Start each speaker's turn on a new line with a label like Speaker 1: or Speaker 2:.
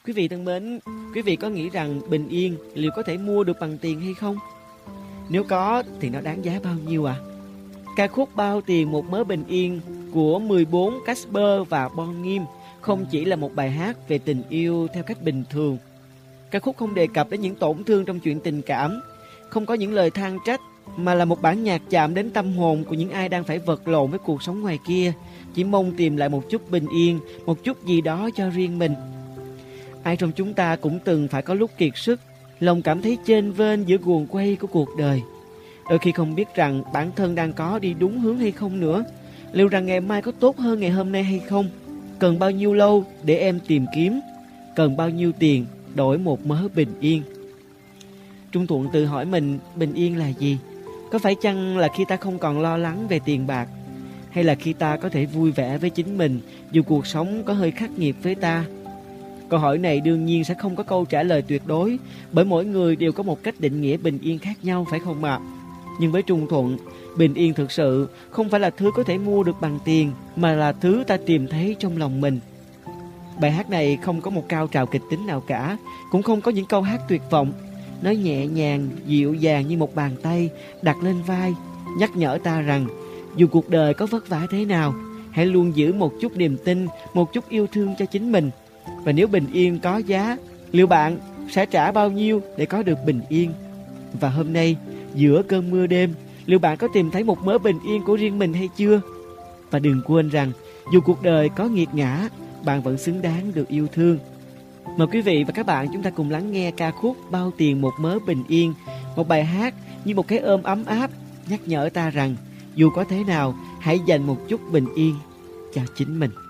Speaker 1: Quý vị thân mến, quý vị có nghĩ rằng bình yên liệu có thể mua được bằng tiền hay không? Nếu có thì nó đáng giá bao nhiêu ạ? Ca khúc Bao tiền một mớ bình yên của 14 Casper và Bon Nghiêm không chỉ là một bài hát về tình yêu theo cách bình thường. Ca khúc không đề cập đến những tổn thương trong chuyện tình cảm, không có những lời than trách, mà là một bản nhạc chạm đến tâm hồn của những ai đang phải vật lộn với cuộc sống ngoài kia, chỉ mong tìm lại một chút bình yên, một chút gì đó cho riêng mình. Ai trong chúng ta cũng từng phải có lúc kiệt sức, lòng cảm thấy chênh vênh giữa guồng quay của cuộc đời. Đôi khi không biết rằng bản thân đang có đi đúng hướng hay không nữa, liệu rằng ngày mai có tốt hơn ngày hôm nay hay không, cần bao nhiêu lâu để em tìm kiếm, cần bao nhiêu tiền đổi một mớ bình yên. Trung Thuận tự hỏi mình, bình yên là gì? Có phải chăng là khi ta không còn lo lắng về tiền bạc, hay là khi ta có thể vui vẻ với chính mình dù cuộc sống có hơi khắc nghiệt với ta? Câu hỏi này đương nhiên sẽ không có câu trả lời tuyệt đối, bởi mỗi người đều có một cách định nghĩa bình yên khác nhau, phải không ạ? Nhưng với Trung Thuận, bình yên thực sự không phải là thứ có thể mua được bằng tiền, mà là thứ ta tìm thấy trong lòng mình. Bài hát này không có một cao trào kịch tính nào cả, cũng không có những câu hát tuyệt vọng. Nó nhẹ nhàng, dịu dàng như một bàn tay đặt lên vai, nhắc nhở ta rằng dù cuộc đời có vất vả thế nào, hãy luôn giữ một chút niềm tin, một chút yêu thương cho chính mình. Và nếu bình yên có giá, liệu bạn sẽ trả bao nhiêu để có được bình yên? Và hôm nay, giữa cơn mưa đêm, liệu bạn có tìm thấy một mớ bình yên của riêng mình hay chưa? Và đừng quên rằng, dù cuộc đời có nghiệt ngã, bạn vẫn xứng đáng được yêu thương. Mời quý vị và các bạn chúng ta cùng lắng nghe ca khúc Bao tiền một mớ bình yên, một bài hát như một cái ôm ấm áp, nhắc nhở ta rằng dù có thế nào, hãy dành một chút bình yên cho chính mình.